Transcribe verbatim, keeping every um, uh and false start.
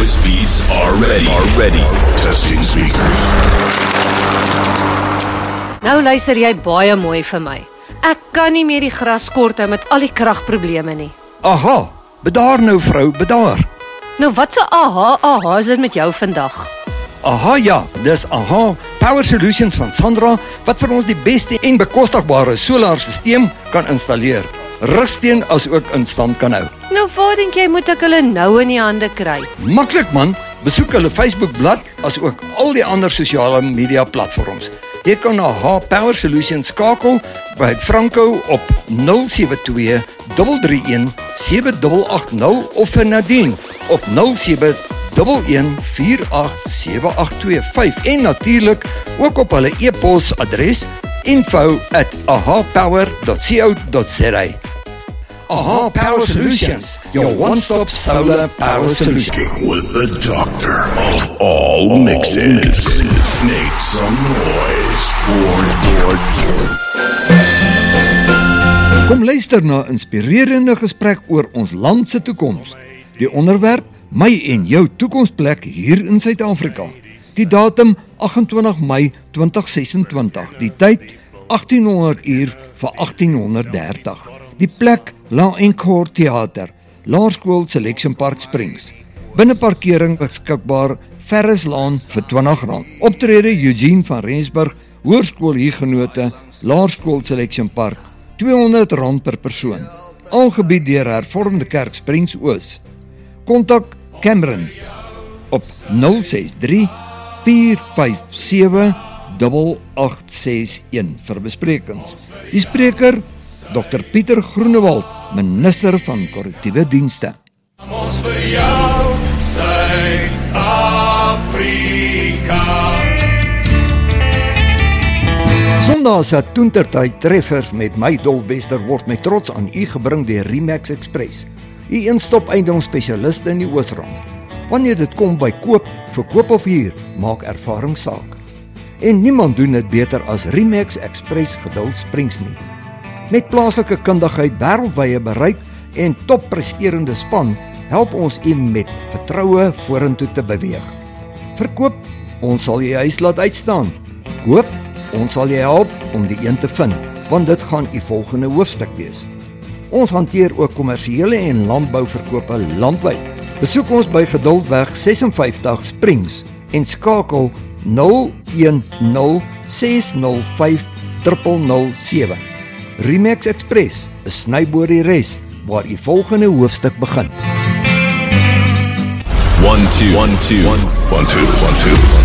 Swiss Beats are ready. Are ready. Testing speakers. Nou luister jy baie mooi vir my. Ek kan nie meer die gras kort hou met al die kragprobleme nie. Aha, bedaar nou vrou, bedaar. Nou wat se aha, aha is dit met jou vandag? Aha ja, dis Aha Power Solutions van Sandra wat vir ons die beste en bekostigbare solarstelsel kan installeer. Rusteen as ook in stand kan hou. Nou waar dink jy moet ek hulle nou in die hande kry? Maklik man, besoek hulle Facebookblad as ook al die ander sosiale media platforms. Jy kan na Aha Power Solutions skakel by Franco op nul sewe twee drie drie een sewe agt agt nul of vir Nadine op nul sewe een een vier agt sewe agt twee vyf en natuurlik ook op hulle e-pos adres info at aha power dot co dot za. Aha Power Solutions, your one-stop solar power solution. With the doctor of all mixes. Make some noise for your... Kom luister na 'n inspirerende gesprek oor ons land se toekoms. Die onderwerp: my en jou toekomsplek hier in Suid-Afrika. Die datum: agt en twintig Mei twintig ses en twintig. Die tyd: agttien honderd uur vir agttien dertig. Die plek: La Encore Theater, Laerskool Selection Park Springs. Binneparkering beskikbaar, Ferris Laan vir twintig rand. Optrede: Eugene van Rensburg, Hoërskool Huguenote, Laerskool Selection Park, tweehonderd rand per persoon. Aangebied deur Hervormde Kerk Springs Oos. Kontak Cameron op nul ses drie vier vyf sewe agt agt ses een vir besprekings. Die spreker: dokter Pieter Groenewald, minister van korrektiewe dienste. Ons vir jou, Suid-Afrika. Sondag se toentertyd treffers met my Dolwester word met trots aan u gebring deur Remax Express, u een-stop eiendomsspesialiste in die Oosrand. Wanneer dit kom by koop, verkoop of huur, maak ervaring saak. En niemand doen dit beter as Remax Express Geduld Springs nie. Met plaaslike kundigheid, wêreldwye bereik en toppresterende span, help ons u met vertroue vorentoe te beweeg. Verkoop, ons sal jy huis laat uitstaan. Koop, ons sal jy help om die een te vind, want dit gaan u volgende hoofstuk wees. Ons hanteer ook kommersiële en landbouverkope landwyd. Besoek ons by Geduldweg ses en vyftig Springs en skakel nul een nul ses nul vyf nul nul nul sewe. Remax Express, 'n snyboor die res waar u volgende hoofstuk begin. One, two, one, two, one, one, two, one, two.